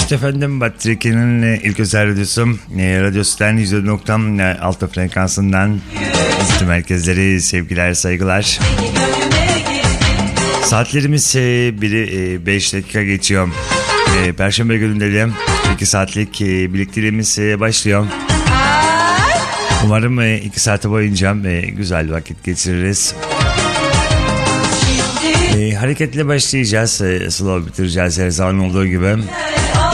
Evet efendim, Batriki'nin ilk özel radyosu Radyos'tan 104.6 frekansından tüm herkeslere sevgiler, saygılar. Saatlerimiz 1'i 5 dakika geçiyor. Perşembe gününde 2 saatlik birlikteliğimiz başlıyor. Umarım 2 saat boyunca güzel vakit geçiririz. Hareketle başlayacağız, slow bitireceğiz her zaman olduğu gibi.